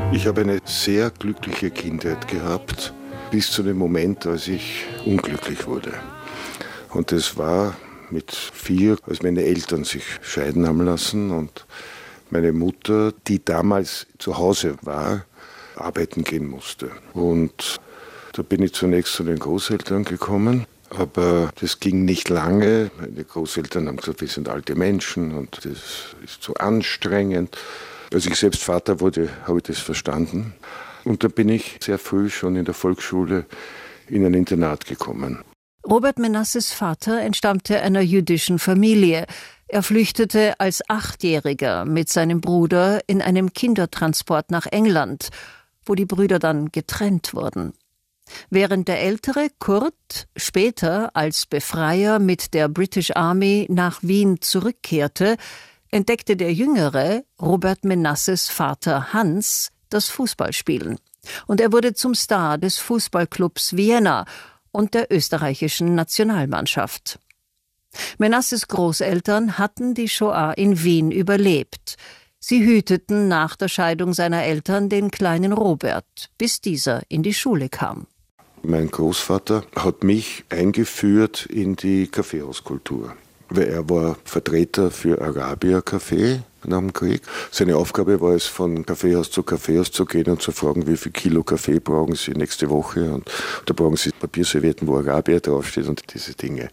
Ich habe eine sehr glückliche Kindheit gehabt, bis zu dem Moment, als ich unglücklich wurde. Und das war mit 4, als meine Eltern sich scheiden haben lassen und meine Mutter, die damals zu Hause war, arbeiten gehen musste. Und da bin ich zunächst zu den Großeltern gekommen, aber das ging nicht lange. Meine Großeltern haben gesagt, wir sind alte Menschen und das ist zu anstrengend. Als ich selbst Vater wurde, habe ich das verstanden. Und da bin ich sehr früh schon in der Volksschule in ein Internat gekommen. Robert Menasses Vater entstammte einer jüdischen Familie. Er flüchtete als 8-Jähriger mit seinem Bruder in einem Kindertransport nach England, wo die Brüder dann getrennt wurden. Während der ältere Kurt später als Befreier mit der British Army nach Wien zurückkehrte, entdeckte der jüngere, Robert Menasses Vater Hans, das Fußballspielen. Und er wurde zum Star des Fußballclubs Vienna und der österreichischen Nationalmannschaft. Menasses Großeltern hatten die Shoah in Wien überlebt. Sie hüteten nach der Scheidung seiner Eltern den kleinen Robert, bis dieser in die Schule kam. Mein Großvater hat mich eingeführt in die Kaffeehauskultur. Weil er war Vertreter für Arabier Kaffee nach dem Krieg. Seine Aufgabe war es, von Kaffeehaus zu gehen und zu fragen, wie viel Kilo Kaffee brauchen Sie nächste Woche. Und da brauchen Sie Papierservietten, wo Arabier draufsteht und diese Dinge.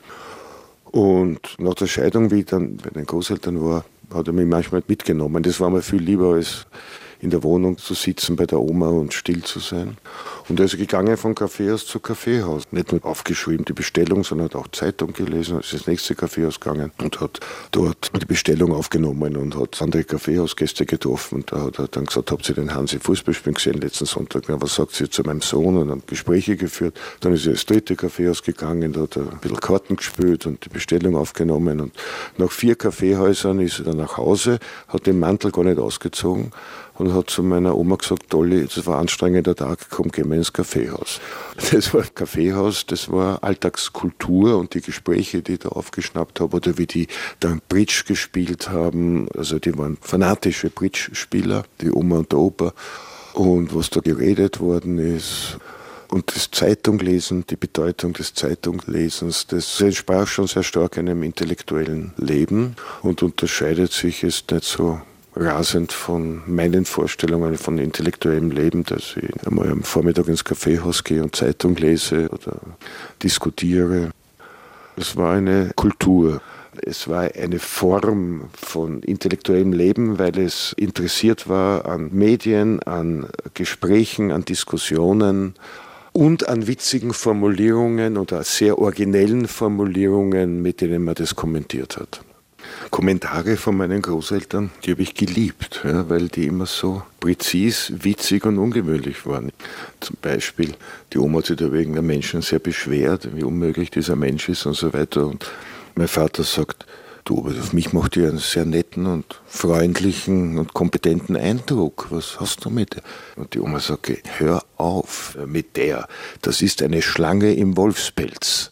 Und nach der Scheidung, wie ich dann bei den Großeltern war, hat er mich manchmal mitgenommen. Das war mir viel lieber, als in der Wohnung zu sitzen bei der Oma und still zu sein. Und er ist gegangen von Kaffeehaus zu Kaffeehaus. Nicht nur aufgeschrieben die Bestellung, sondern hat auch Zeitung gelesen, ist ins nächste Kaffeehaus gegangen und hat dort die Bestellung aufgenommen und hat andere Kaffeehausgäste getroffen. Und da hat er dann gesagt, habt ihr den Hansi Fußball spielen gesehen letzten Sonntag? Na, was sagt sie zu meinem Sohn? Und haben Gespräche geführt. Dann ist er ins dritte Kaffeehaus gegangen, da hat er ein bisschen Karten gespielt und die Bestellung aufgenommen. Und nach 4 Kaffeehäusern ist er dann nach Hause, hat den Mantel gar nicht ausgezogen und hat zu meiner Oma gesagt, Dolly, das war ein anstrengender Tag, komm, gehen wir ins Kaffeehaus. Das war Kaffeehaus, das war Alltagskultur und die Gespräche, die ich da aufgeschnappt habe oder wie die dann Bridge gespielt haben, also die waren fanatische Bridge-Spieler, die Oma und der Opa, und was da geredet worden ist. Und das Zeitunglesen, die Bedeutung des Zeitunglesens, das entsprach schon sehr stark einem intellektuellen Leben und unterscheidet sich jetzt nicht so rasend von meinen Vorstellungen von intellektuellem Leben, dass ich einmal am Vormittag ins Kaffeehaus gehe und Zeitung lese oder diskutiere. Es war eine Kultur. Es war eine Form von intellektuellem Leben, weil es interessiert war an Medien, an Gesprächen, an Diskussionen und an witzigen Formulierungen oder sehr originellen Formulierungen, mit denen man das kommentiert hat. Kommentare von meinen Großeltern, die habe ich geliebt, ja, weil die immer so präzis, witzig und ungewöhnlich waren. Zum Beispiel, die Oma hat sich da wegen einem Menschen sehr beschwert, wie unmöglich dieser Mensch ist und so weiter. Und mein Vater sagt, du, aber auf mich macht ihr einen sehr netten und freundlichen und kompetenten Eindruck. Was hast du mit der? Und die Oma sagt, hör auf mit der. Das ist eine Schlange im Wolfspelz.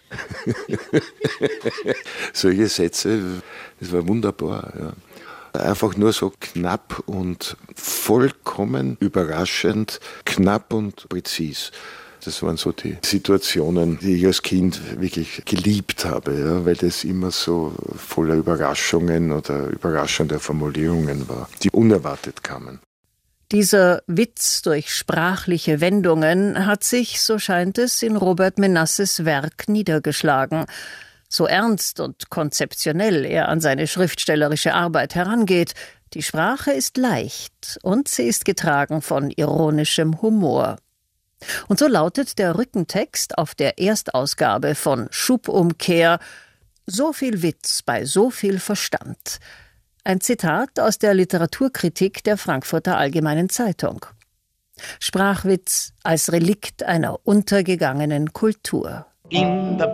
Solche Sätze, das war wunderbar. Ja. Einfach nur so knapp und vollkommen überraschend, knapp und präzis. Das waren so die Situationen, die ich als Kind wirklich geliebt habe, ja, weil das immer so voller Überraschungen oder überraschender Formulierungen war, die unerwartet kamen. Dieser Witz durch sprachliche Wendungen hat sich, so scheint es, in Robert Menasses Werk niedergeschlagen. So ernst und konzeptionell er an seine schriftstellerische Arbeit herangeht, die Sprache ist leicht und sie ist getragen von ironischem Humor. Und so lautet der Rückentext auf der Erstausgabe von Schubumkehr: So viel Witz bei so viel Verstand. Ein Zitat aus der Literaturkritik der Frankfurter Allgemeinen Zeitung. Sprachwitz als Relikt einer untergegangenen Kultur.